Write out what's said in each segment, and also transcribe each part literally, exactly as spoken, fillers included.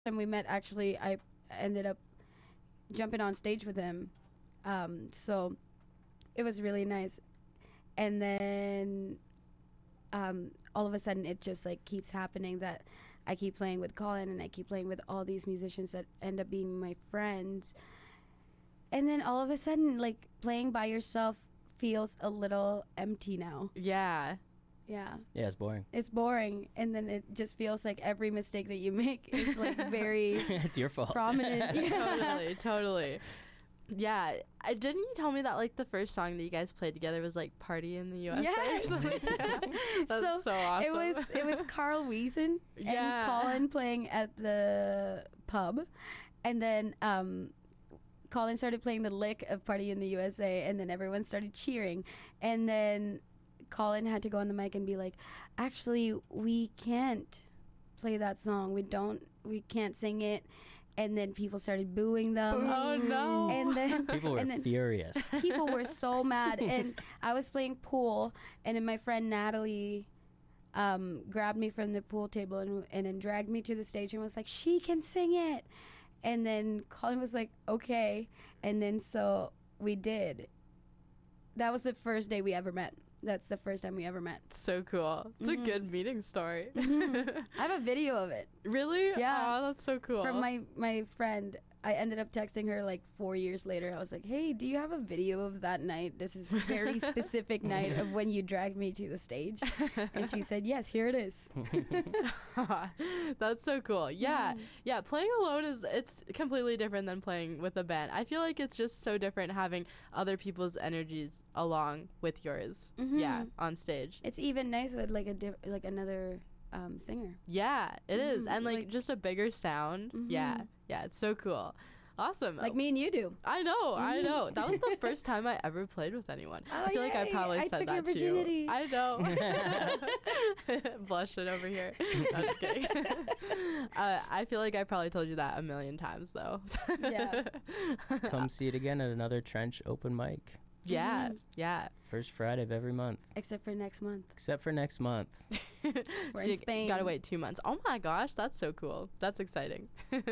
time we met, actually, I ended up jumping on stage with him. Um, so it was really nice. And then um, all of a sudden it just like keeps happening that I keep playing with Colin and I keep playing with all these musicians that end up being my friends. And then all of a sudden, like, playing by yourself feels a little empty now. Yeah. Yeah. Yeah, it's boring. It's boring. And then it just feels like every mistake that you make is like very It's your fault. prominent. Yeah. Totally, totally. Yeah, I didn't you tell me that like the first song that you guys played together was like "Party in the U S A"? Yes. Or something? That's so, So awesome. It was it was Carl Wiesen and Yeah. Colin playing at the pub, and then um, Colin started playing the lick of "Party in the U S A," and then everyone started cheering, and then Colin had to go on the mic and be like, "Actually, we can't play that song. We don't. We can't sing it." And then people started booing them. Oh no! And then People were and then furious. people were so mad. And I was playing pool, and then my friend Natalie um, grabbed me from the pool table and, and then dragged me to the stage and was like, "She can sing it." And then Colin was like, "Okay." And then so we did. That was the first day we ever met. That's the first time we ever met. So cool. It's Mhm. a good meeting story. I have a video of it Really? Yeah. Oh, that's so cool. from my, my friend. I ended up texting her like four years later. I was like, "Hey, do you have a video of that night? This is a very specific night of when you dragged me to the stage." And she said, "Yes, here it is." That's so cool. Yeah. Yeah. Yeah, playing alone is it's completely different than playing with a band. I feel like it's just so different having other people's energies along with yours. Mhm. Yeah, on stage. It's even nice with like a diff- like another um, singer. Yeah, it is. Mhm. And like, Like- just a bigger sound. Mhm. Yeah. Yeah, it's so cool. Awesome. Like me and you do. I know, I Mhm. know. That was the first time I ever played with anyone. Oh, I feel like I yay. probably I said took that your too. virginity. I know. Blushing over here. No, I'm just kidding. uh, I feel like I probably told you that a million times though. Yeah. Come see it again at another Trench open mic. Yeah, Mhm. yeah. First Friday of every month. Except for next month. Except for next month. We're So in you Spain. gotta wait two months. Oh my gosh, that's so cool. That's exciting.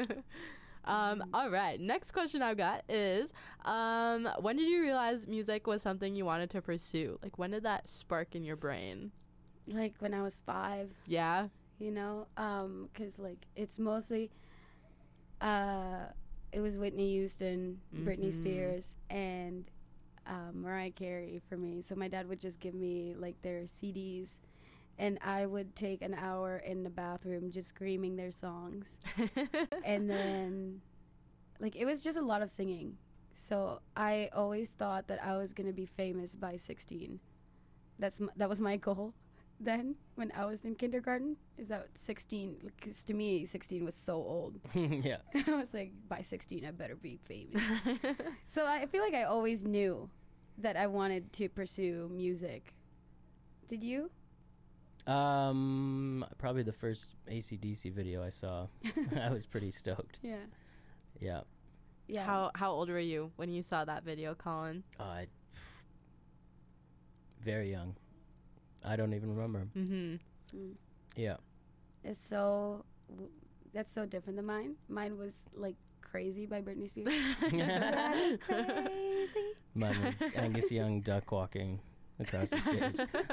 um, all right. Next question I've got is, um, when did you realize music was something you wanted to pursue? Like, when did that spark in your brain? Like when I was five, Yeah. you know, um, because like it's mostly, uh, it was Whitney Houston, Britney Mhm. Spears, and um, Mariah Carey for me. So my dad would just give me like their C Ds, and I would take an hour in the bathroom just screaming their songs. And then like it was just a lot of singing. So I always thought that I was gonna be famous by sixteen. That's m- that was my goal then when I was in kindergarten. Is that sixteen? Because to me, sixteen was so old. Yeah. I was like, by sixteen, I better be famous. So I feel like I always knew that I wanted to pursue music. Did you? Um, probably the first A C D C video I saw. I was pretty stoked. Yeah. Yeah. Yeah. How how old were you when you saw that video, Colin? Uh, very young. I don't even remember. Mm-hmm. Mm. Yeah. It's so. W- that's so different than mine. Mine was like "Crazy" by Britney Spears. Crazy. Mine was Angus Young duck walking across the stage.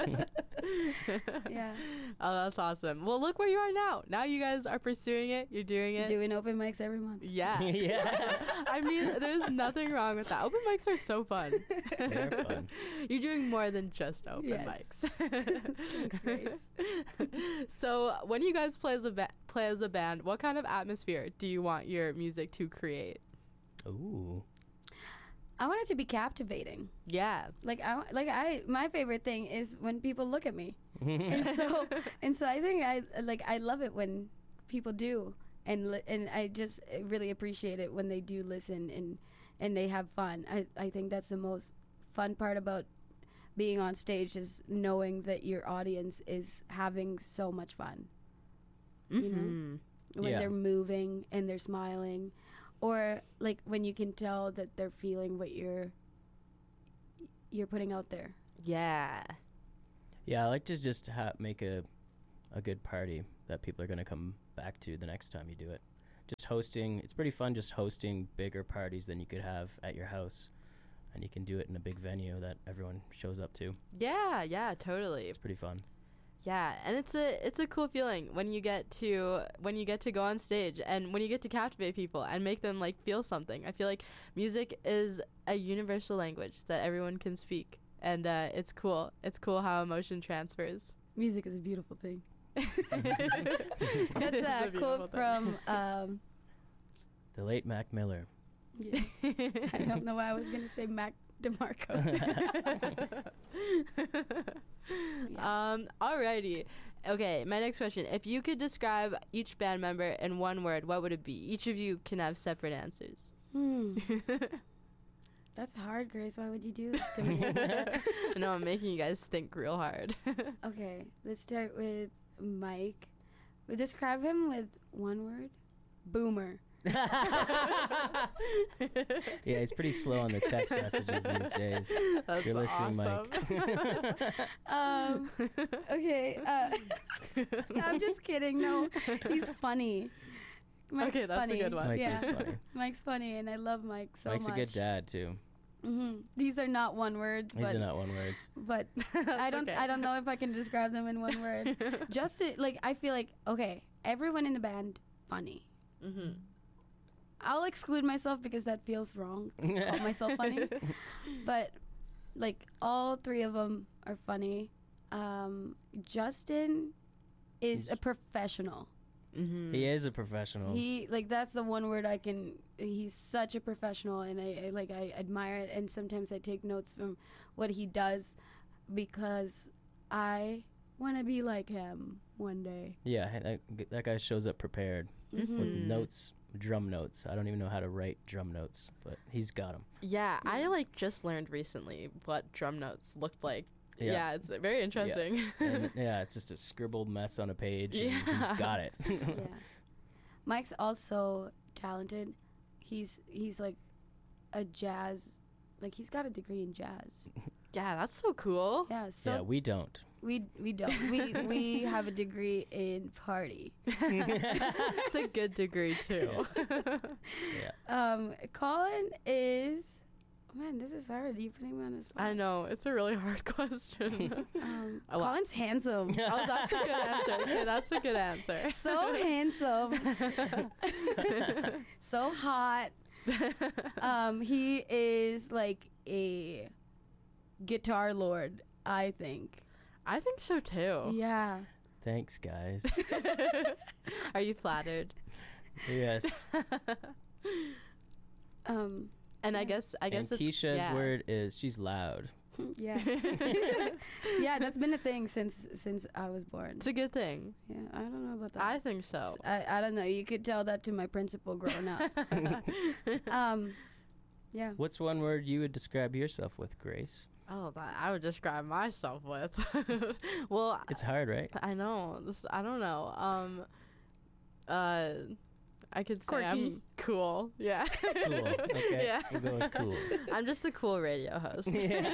Yeah. Oh, that's awesome. Well, look where you are now. Now you guys are pursuing it. You're doing it. Doing open mics every month. Yeah. Yeah. I mean, there's nothing wrong with that. Open mics are so fun. They're fun. You're doing more than just open Yes. mics. So, when you guys play as a ba- play as a band, what kind of atmosphere do you want your music to create? Ooh. I want it to be captivating. Yeah. Like I like I my favorite thing is when people look at me. And so and so I think I like I love it when people do, and li- and I just really appreciate it when they do listen and and they have fun. I I think that's the most fun part about being on stage, is knowing that your audience is having so much fun. You know? Mhm. When Yeah. they're moving and they're smiling, or like when you can tell that they're feeling what you're you're putting out there. Yeah. Yeah, I like to just ha- make a a good party that people are going to come back to the next time you do it. just hosting. It's pretty fun just hosting bigger parties than you could have at your house, and you can do it in a big venue that everyone shows up to. Yeah, yeah, totally. It's pretty fun. Yeah, and it's a it's a cool feeling when you get to when you get to go on stage and when you get to captivate people and make them like feel something. I feel like music is a universal language that everyone can speak, and uh, it's cool. It's cool how emotion transfers. Music is a beautiful thing. It That's is a, a beautiful quote thing. from. Um, The late Mac Miller. yeah. I don't know why I was gonna say Mac DeMarco. Yeah. Um, alrighty. Okay, my next question. If you could describe each band member in one word, what would it be? Each of you can have separate answers. Hmm. That's hard, Grace. Why would you do this to me? I know I'm making you guys think real hard. Okay, let's start with Mike. We describe him with one word. Boomer. Yeah, he's pretty slow on the text messages these days. That's You're listening, awesome. Um, okay. Uh, I'm just kidding. No, he's funny. Mike's Okay, that's a funny. good one. Mike Yeah. is funny. Mike's funny, and I love Mike so Mike's much. a good dad too. hmm These are not one words, These but are not one words. but That's I don't okay. I don't know if I can describe them in one word. Just to, like I feel like okay, everyone in the band funny. Mm-hmm. I'll exclude myself because that feels wrong to call myself funny. But like all three of them are funny. Um, Justin is He's- a professional. Mm-hmm. He is a professional. He like that's the one word I can. He's such a professional, and I, I like I admire it. And sometimes I take notes from what he does because I want to be like him one day. yeah, that, that guy shows up prepared with Mhm. notes, drum notes. I don't even know how to write drum notes, but he's got them. Yeah, I Yeah. like just learned recently what drum notes looked like. Yeah, Yeah. it's very interesting. And yeah, it's just a scribbled mess on a page, and Yeah. he's got it. Yeah, Mike's also talented. He's he's like a jazz, like he's got a degree in jazz. Yeah, that's so cool. Yeah, so Yeah, we don't. we we don't we we have a degree in party. It's a good degree too. Yeah. Um, Colin is. Oh man, this is hard. You putting me on the spot. I know, it's a really hard question. Um, A lot. Colin's handsome. Oh, that's a good answer. Okay, that's a good answer. So handsome. So hot. Um, he is like a guitar lord, I think. I think so too. Yeah. Thanks, guys. Are you flattered? Yes. Um, And I Yeah. guess I guess and it's Keisha's yeah. word is she's loud. yeah. Yeah, that's been a thing since since I was born. It's a good thing. Yeah, I don't know about that. I think so. S- I, I don't know. You could tell that to my principal growing up. Um, yeah. What's one word you would describe yourself with, Grace? Oh, that I would describe myself with. Well, It's hard, right? I know. This I don't know. Um uh I could say Quirky. I'm cool. Yeah. Cool. Okay. Yeah. We'll go with cool. I'm just a cool radio host.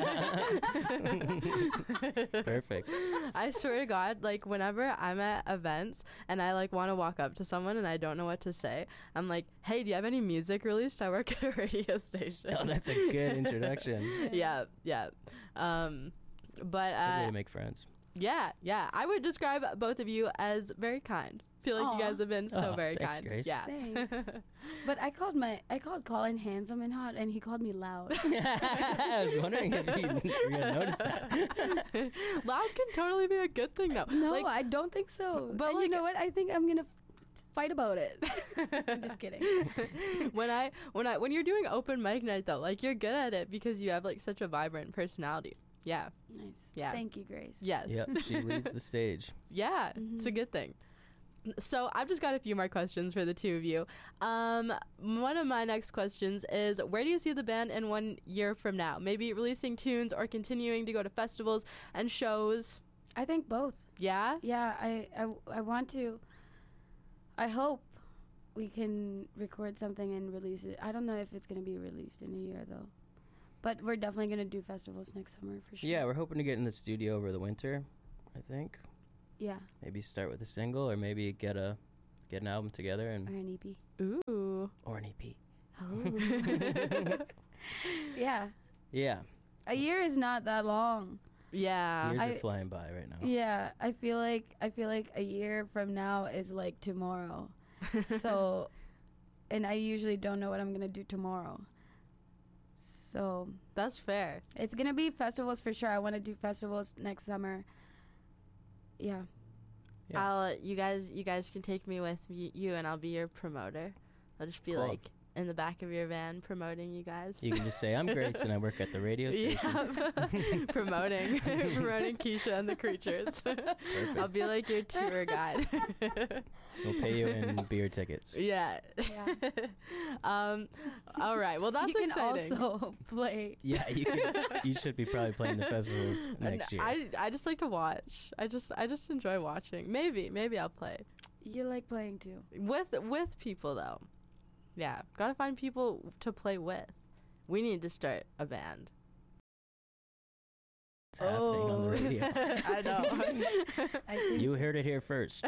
Perfect. I swear to God, like whenever I'm at events and I like want to walk up to someone and I don't know what to say, I'm like, "Hey, do you have any music released? I work at a radio station." Oh, that's a good introduction. Yeah, yeah. Um, but Good way uh, to make friends. yeah, yeah. I would describe both of you as very kind. Feel like Aw. you guys have been so Aw, very thanks, kind. Grace. Yeah. Thanks. But I called my I called Colin handsome and hot, and he called me loud. I was wondering if you were gonna notice that. Loud can totally be a good thing, though. No, Like, I don't think so. But, But you like- know what? I think I'm gonna f- fight about it. I'm just kidding. when I when I when you're doing open mic night though, like you're good at it because you have like such a vibrant personality. Yeah. Nice. Yeah. Thank you, Grace. Yes. Yep, she leads the stage. Yeah, it's a Mhm. good thing. So I've just got a few more questions for the two of you. Um, one of my next questions is, where do you see the band in one year from now? Maybe releasing tunes or continuing to go to festivals and shows. I think both. Yeah. Yeah, I, I, I want to. I hope we can record something and release it. I don't know if it's gonna be released in a year though, but we're definitely gonna do festivals next summer for sure. Yeah, we're hoping to get in the studio over the winter, I think. Yeah. Maybe start with a single or maybe get a get an album together Or and an E P. Ooh. or an E P. Oh. Yeah. Yeah, A year is not that long. Yeah. years I- are flying by right now. Yeah, I feel like I feel like a year from now is like tomorrow. So, and I usually don't know what I'm gonna do tomorrow. So That's fair. it's gonna be festivals for sure. I want to do festivals next summer. Yeah. Yeah. I'll you guys you guys can take me with y- you and I'll be your promoter. I'll just be Cool. like in the back of your van promoting you guys. You can just say, I'm Grace and I work at the radio station. Yeah. promoting promoting Keisha and the Creatures. I'll be like your tour guide. We'll pay you in beer tickets. Yeah. Yeah. um all right. Well, that's you can exciting. also play. Yeah, you could, you should be probably playing the festivals And next year. I I just like to watch. I just I just enjoy watching. Maybe maybe I'll play You like playing too. with with people though. Yeah, gotta find people to play with. We need to start a band. It's happening on the radio. I know. I think You heard it here first.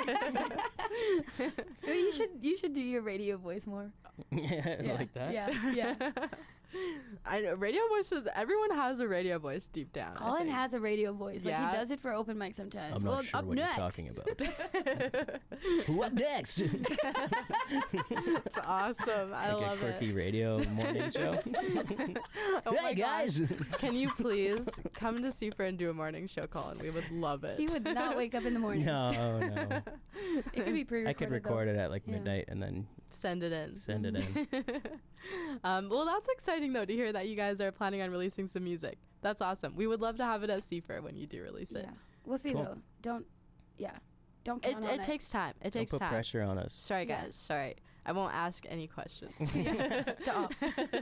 you should you should do your radio voice more. Yeah, Yeah. like that. Yeah. Yeah. I know radio voices. Everyone has a radio voice deep down. I Colin think. has a radio voice. Like Yeah. he does it for open mic sometimes. I'm well, not sure up what next. you're talking about. Who up next? It's awesome. I like love a quirky it. radio morning show. Oh my Hey guys! gosh. Can you please come to Seafer and do a morning show, Colin? We would love it. He would not wake up in the morning. No, no. It could be pre-recorded. I could record though. it at like Yeah. midnight and then Send it in. send it in. um, well, that's exciting though to hear that you guys are planning on releasing some music. That's awesome. We would love to have it at Seafer when you do release it. Yeah. We'll see Cool. though. Don't. Yeah. Don't It, count on it takes time. It Don't takes put time. pressure on us. Sorry, Yeah. guys. Sorry. I won't ask any questions. Stop.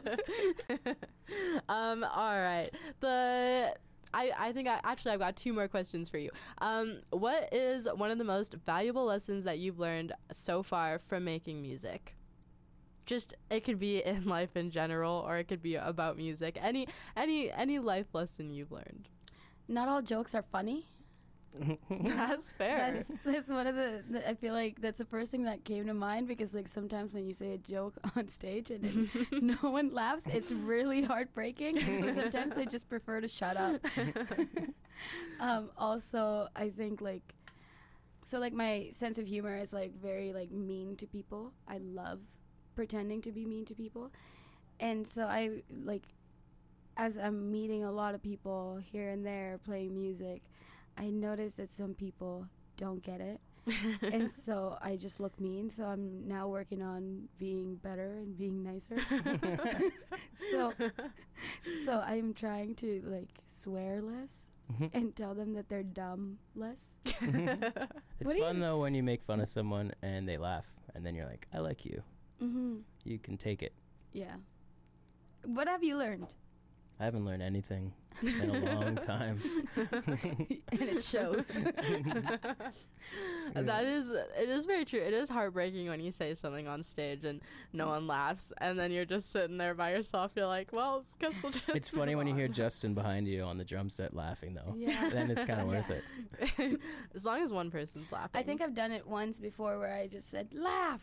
um. All right. The. I, I think I actually I've got two more questions for you. Um, what is one of the most valuable lessons that you've learned so far from making music? Just it could be in life in general, or it could be about music. Any any any life lesson you've learned. Not all jokes are funny. That's fair. That's that's one of the, the. I feel like that's the first thing that came to mind because like sometimes when you say a joke on stage and it, no one laughs, it's really heartbreaking. And so sometimes I just prefer to shut up. um, also, I think like, so like my sense of humor is like very like mean to people. I love pretending to be mean to people, and so I like, as I'm meeting a lot of people here and there playing music, I noticed that some people don't get it. And so I just look mean. So I'm now working on being better and being nicer. so so I'm trying to like swear less and tell them that they're dumb less. It's What do fun you- though when you make fun of someone and they laugh and then you're like, I like you. Mm-hmm. You can take it. Yeah. What have you learned? I haven't learned anything in a long time. And it shows. That is, it is very true. It is heartbreaking when you say something on stage and no one laughs, and then you're just sitting there by yourself. You're like, well, guess we'll just. It's funny move when you hear on. Justin behind you on the drum set laughing though. Yeah. Then it's kind of worth Yeah. it. As long as one person's laughing. I think I've done it once before where I just said, laugh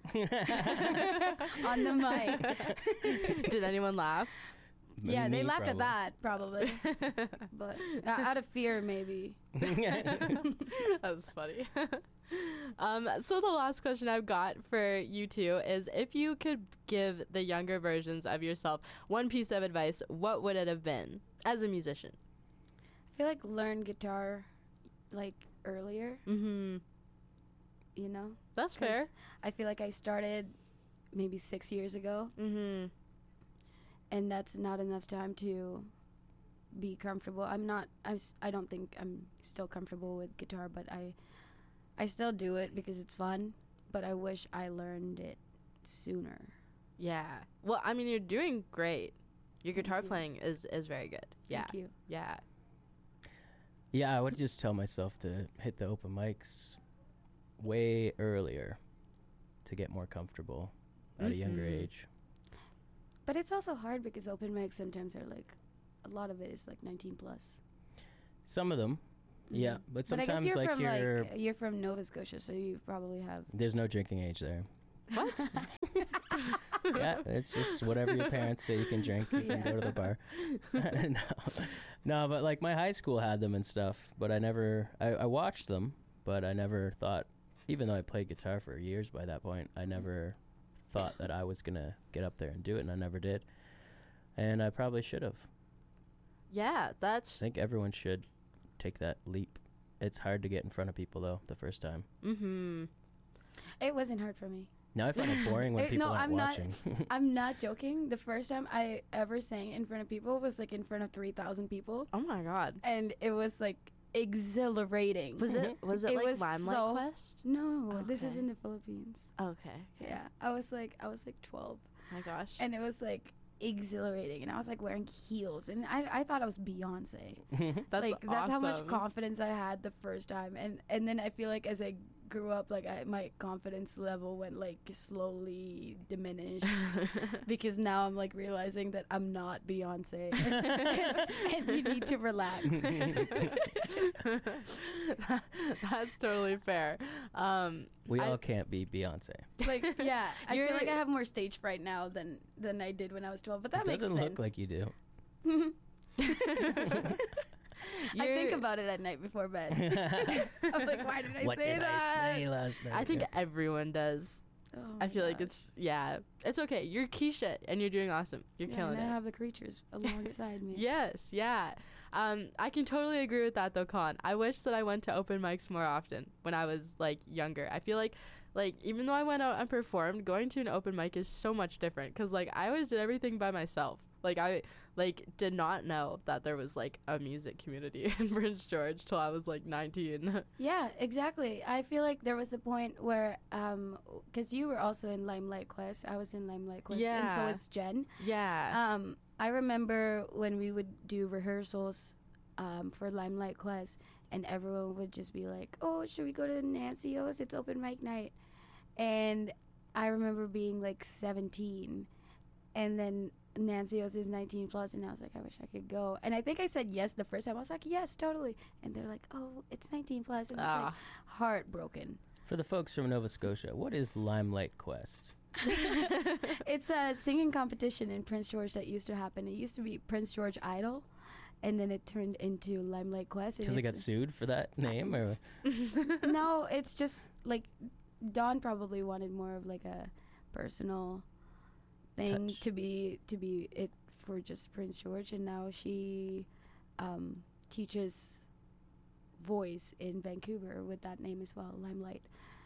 on the mic. Did anyone laugh? Yeah, they Me, laughed probably. at that probably, but uh, out of fear maybe. That's funny. um, so the last question I've got for you two is, if you could give the younger versions of yourself one piece of advice, what would it have been as a musician? I feel like learn guitar like earlier, Mm-hmm. you know? That's 'Cause fair. I feel like I started maybe six years ago, Mm-hmm. and that's not enough time to be comfortable. I'm not, I, s- I don't think I'm still comfortable with guitar, but I, I still do it because it's fun, but I wish I learned it sooner. Yeah. Well, I mean, you're doing great. Your Thank guitar you. playing is, is very good. Yeah. Thank you. Yeah. Yeah, I would just tell myself to hit the open mics way earlier to get more comfortable at a younger Mhm. age. But it's also hard because open mics sometimes are like, a lot of it is like nineteen plus. Some of them, Yeah, Mhm. but But I sometimes guess you're like from you're like you're from Nova Scotia, so you probably have. there's no drinking age there. What? Yeah, it's just whatever your parents say you can drink. You can go to the bar. no. no, but like my high school had them and stuff, but I never, I, I watched them, but I never thought, even though I played guitar for years by that point, I never thought that I was going to get up there and do it, and I never did. And I probably should have. Yeah, I that's. think everyone should take that leap. It's hard to get in front of people, though, the first time. Mm-hmm. It wasn't hard for me. Now I find it boring when Uh, people no, aren't I'm not- watching. I'm not joking. The first time I ever sang in front of people was like in front of three thousand people, Oh my god. and it was like exhilarating. Was it was it, It like was Limelight so- Quest? No, this is Okay. in the Philippines. Okay. okay. Yeah, I was like I was like twelve, My gosh. and it was like exhilarating, and I was like wearing heels, and I I thought I was Beyonce. that's like that's how much awesome. confidence I had the first time, and and then I feel like as I grew up, like I, my confidence level went like slowly diminished because now I'm like realizing that I'm not Beyonce, and you need to relax. That's totally fair. Um, we I- all can't be Beyonce. Like yeah, I feel You're- like I have more stage fright now than than I did when I was twelve, but that It makes doesn't sense. look like you do. I think You're- about it at night before bed. I'm like, why did I what say did that? I say last night? I think Yeah. everyone does. Oh I my feel like gosh. it's yeah. It's okay. You're Keisha and you're doing awesome. You're Yeah, killing and it. I have the creatures alongside me. Yes, yeah. Um, I can totally agree with that though, Colin. I wish that I went to open mics more often when I was like younger. I feel like like even though I went out and performed, going to an open mic is so much different cuz like I always did everything by myself. Like I like did not know that there was like a music community in Prince George till I was like nineteen. Yeah, exactly. I feel like there was a point where, um, because you were also in Limelight Quest, I was in Limelight Quest, and so Yeah. is Jen. yeah. Um, I remember when we would do rehearsals, um, for Limelight Quest, and everyone would just be like, "Oh, should we go to Nancy O's? It's open mic night," and I remember being like seventeen, and then Nancy O's is nineteen plus, and I was like, I wish I could go. And I think I said yes the first time. I was like, yes, totally. And they're like, oh, it's nineteen plus, and I was like Ah. heartbroken. For the folks from Nova Scotia, what is Limelight Quest? It's a singing competition in Prince George that used to happen. It used to be Prince George Idol, and then it turned into Limelight Quest. and Because they got it's- sued for that name, or No, it's just like Dawn probably wanted more of like a personal thing Touch. to be to be it for just Prince George, and now she um, teaches voice in Vancouver with that name as well, Limelight.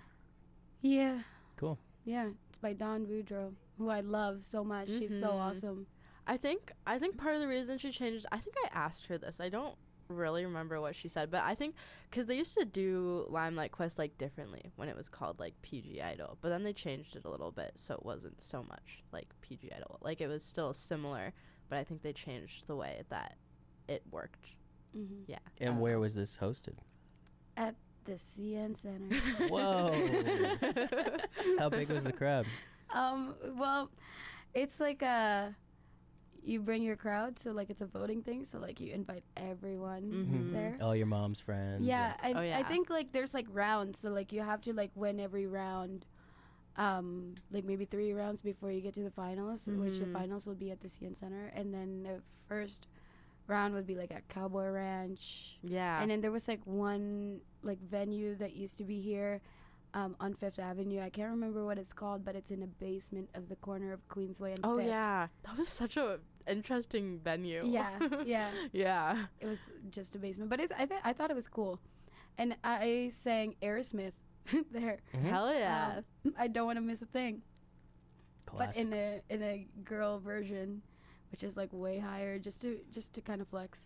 Yeah, cool. yeah, it's by Dawn Boudreaux, who I love so much. She's so Mhm. awesome. I think I think part of the reason she changed. I think I asked her this. I don't really remember what she said, but I think because they used to do Limelight Quest like differently when it was called like P G Idol, but then they changed it a little bit so it wasn't so much like P G Idol. Like it was still similar, but I think they changed the way that it worked. Mm-hmm. Yeah. And I where don't was this hosted? At the C N Center. Whoa. know. How big was the crowd? Um, well, it's like a you bring your crowd, so like it's a voting thing, so like you invite everyone Mhm. there. All your mom's friends. Yeah, and Oh, I yeah. think like there's like rounds, so like you have to like win every round, um, like maybe three rounds before you get to the finals, which the Mhm. finals will be at the C N Center, and then the first round would be like at Cowboy Ranch, Yeah. and then there was like one like venue that used to be here. Um, on Fifth Avenue, I can't remember what it's called, but it's in a basement of the corner of Queensway and oh Fifth. yeah, that was such a interesting venue. Yeah, yeah. Yeah. It was just a basement, but it's, I th- I thought it was cool, and I sang Aerosmith there. Mhm. Hell yeah. Um, I don't want to miss a thing, but Classic. in a in a girl version, which is like way higher, just to just to kind of flex.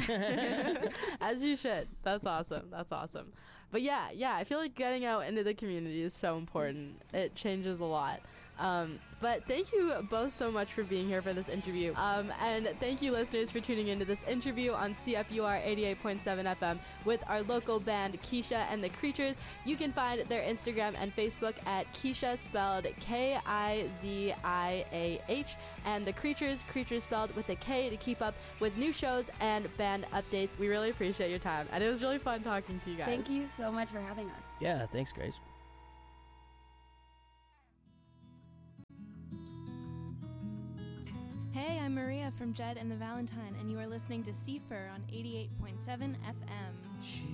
As you should. That's awesome. That's awesome. But yeah, yeah, I feel like getting out into the community is so important. It changes a lot. Um, but thank you both so much for being here for this interview. Um, and thank you, listeners, for tuning into this interview on C F U R eighty-eight point seven F M with our local band, Keisha and the Creatures. You can find their Instagram and Facebook at Keisha, spelled K I Z I A H, and the Creatures, Creatures spelled with a K, to keep up with new shows and band updates. We really appreciate your time, and it was really fun talking to you guys. Thank you so much for having us. Yeah, thanks, Grace. Hey, I'm Maria from Jed and the Valentine, and you are listening to C F U R on eighty-eight point seven F M.